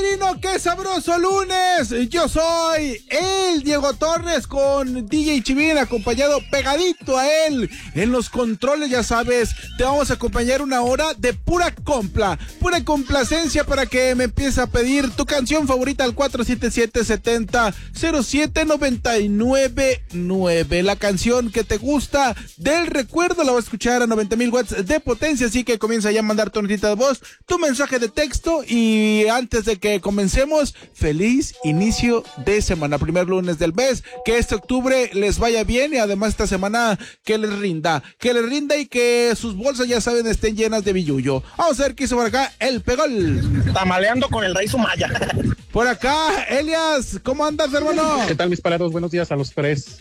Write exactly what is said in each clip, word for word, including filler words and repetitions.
padrino! ¡Qué sabroso lunes! Yo soy el Diego Torres con D J Chivín, acompañado pegadito a él en los controles, ya sabes. Te vamos a acompañar una hora de pura compla, pura complacencia para que me empieces a pedir tu canción favorita al cuatro siete siete, setenta, cero siete, noventa y nueve nueve. La canción que te gusta del recuerdo la vas a escuchar a noventa mil watts de potencia, así que comienza ya a mandar tu notita de voz, tu mensaje de texto. Y antes de que comencemos, feliz inicio de semana, primer lunes del mes, que este octubre les vaya bien y además esta semana que les rinda, que les rinda y que sus bolsas, ya saben, estén llenas de billullo. Vamos a ver qué hizo por acá el Pegol. Tamaleando con el rey Sumaya. Por acá, Elias, ¿cómo andas, hermano? ¿Qué tal, mis paleros? Buenos días a los tres.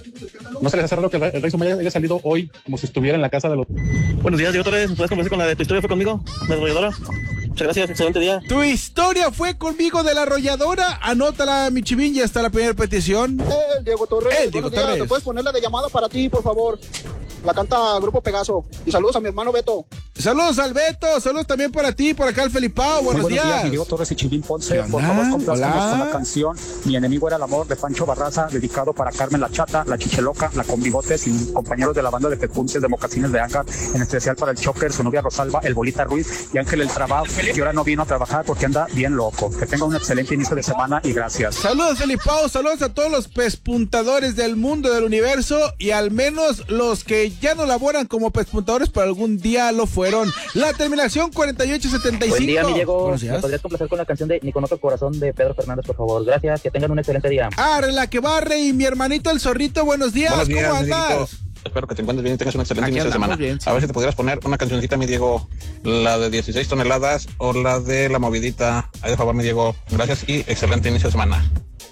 ¿No se les hace raro que el rey Sumaya haya salido hoy como si estuviera en la casa de los... Buenos días, Diego Torres. ¿Puedes conversar con la de tu historia fue conmigo? ¿La arrolladora? Muchas gracias, excelente día. Tu historia fue conmigo de la arrolladora. Anótala, mi Chivín, ya está la primera petición. El Diego Torres. El Diego Torres. ¿Te puedes poner la de llamada para ti, por favor? La canta Grupo Pegaso. Y saludos a mi hermano Beto. Saludos al Beto, saludos también para ti, por acá el Felipao, buenos, buenos días. días. Diego Torres y Chivín Ponce, por favor complazcanos con la canción Mi enemigo era el amor de Pancho Barraza, dedicado para Carmen la Chata, la Chicheloca, la Conbigotes y compañeros de la banda de Pepunces de Mocasines de Ángel, en especial para el Choker, su novia Rosalba, el Bolita Ruiz y Ángel el Trabajo, que ahora no vino a trabajar porque anda bien loco. Que tenga un excelente inicio de semana y gracias. Saludos, Felipao, saludos a todos los pespuntadores del mundo, del universo, y al menos los que ya no laboran como pespuntadores, pero algún día lo fueron. La terminación cuarenta y ocho setenta y cinco. Buen día, mi Diego. ¿Me podrías complacer con la canción de Ni con otro corazón de Pedro Fernández, por favor? Gracias, que tengan un excelente día. Ah, la que barre y mi hermanito el Zorrito, buenos días. Buenos días, ¿cómo andas? Dieguito. Espero que te encuentres bien y tengas un excelente Aquí inicio de semana. bien, sí. A ver si te pudieras poner una cancioncita, mi Diego, la de dieciséis toneladas o la de La Movidita. Ahí de favor, mi Diego. Gracias y excelente inicio de semana.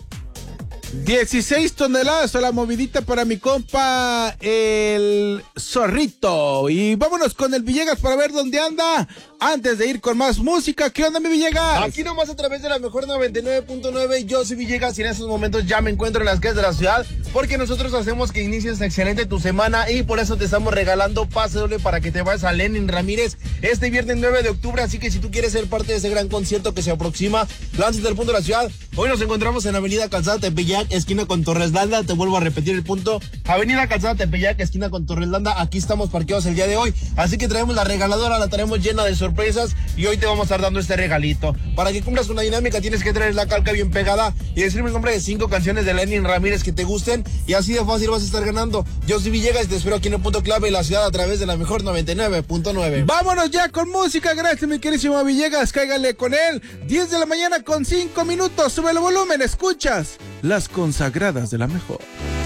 dieciséis toneladas o La Movidita para mi compa el Zorrito. Y vámonos con el Villegas para ver dónde anda antes de ir con más música. ¿Qué onda, mi Villegas? Aquí nomás a través de la mejor noventa y nueve punto nueve. Yo soy Villegas y en estos momentos ya me encuentro en las calles de la ciudad, porque nosotros hacemos que inicies excelente tu semana y por eso te estamos regalando pase doble para que te vayas a Lenin Ramírez este viernes nueve de octubre. Así que si tú quieres ser parte de ese gran concierto que se aproxima, lánzate al punto de la ciudad. Hoy nos encontramos en Avenida Calzada Tepeyac, esquina con Torres Landa. Te vuelvo a repetir el punto: Avenida Calzada Tepeyac, esquina con Torres Landa. Aquí estamos parqueados el día de hoy, así que traemos la regaladora, la traemos llena de sorpresas y hoy te vamos a estar dando este regalito. Para que cumplas con la dinámica tienes que traer la calca bien pegada y decirme el nombre de cinco canciones de Lenin Ramírez que te gusten, y así de fácil vas a estar ganando. Yo soy Villegas y te espero aquí en el punto clave de la ciudad a través de la mejor noventa y nueve punto nueve. Vámonos ya con música, gracias mi querísimo Villegas, cáigale con él. diez de la mañana con cinco minutos, sube el volumen, escuchas Las Consagradas de la Mejor.